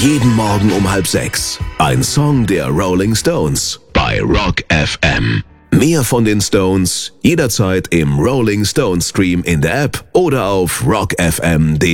Jeden Morgen um 5:30. Ein Song der Rolling Stones bei Rock FM. Mehr von den Stones jederzeit im Rolling Stones Stream in der App oder auf rockfm.de.